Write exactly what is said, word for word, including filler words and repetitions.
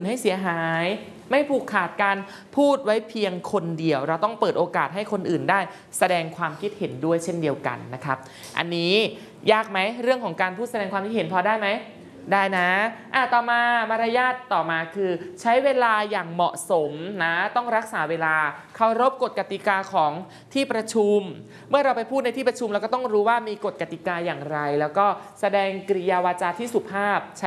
ให้เสียหายไม่ผูกขาดการพูดไว้เพียงคนเดียวเราต้องเปิดโอกาสให้คนอื่นได้แสดงความคิดเห็นด้วยเช่นเดียวกันนะครับอันนี้ยากไหมเรื่องของการพูดแสดงความคิดเห็นพอได้ไหมได้นะอ่ะต่อมามารยาทต่อมาคือใช้เวลาอย่างเหมาะสมนะต้องรักษาเวลาเคารพกฎกติกาของที่ประชุมเมื่อเราไปพูดในที่ประชุมเราก็ต้องรู้ว่ามีกฎกติกาอย่างไรแล้วก็แสดงกริยาวาจาที่สุภาพ